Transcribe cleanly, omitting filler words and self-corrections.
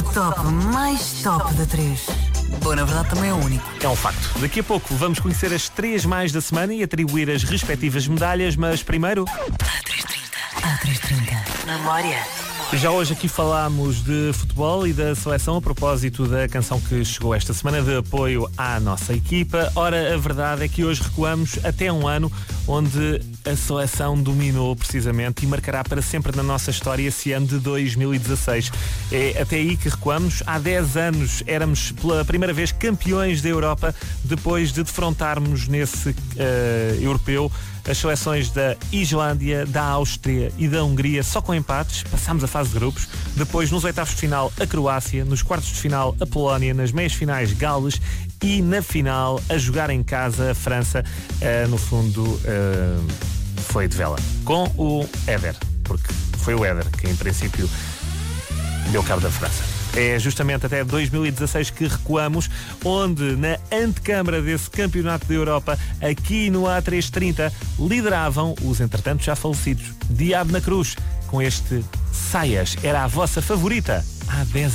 top mais top da 3. Bom, na verdade também é o único. É um facto. Daqui a pouco vamos conhecer as 3 mais da semana e atribuir as respectivas medalhas, mas primeiro... A330. Memória. Já hoje aqui falámos de futebol e da seleção a propósito da canção que chegou esta semana de apoio à nossa equipa. Ora, a verdade é que hoje recuamos até um ano onde a seleção dominou precisamente e marcará para sempre na nossa história esse ano de 2016. É até aí que recuamos. Há 10 anos éramos pela primeira vez campeões da Europa depois de defrontarmos nesse europeu as seleções da Islândia, da Áustria e da Hungria, só com empates. Passámos a fase de grupos. Depois, nos oitavos de final, a Croácia. Nos quartos de final, a Polónia. Nas meias finais, Gales. E na final, a jogar em casa, a França. No fundo, foi de vela. Com o Éder. Porque foi o Éder que, em princípio, deu cabo da França. É justamente até 2016 que recuamos, onde na antecâmara desse campeonato da Europa, aqui no A330, lideravam os entretanto já falecidos Diabo na Cruz, com este Saias. Era a vossa favorita há 10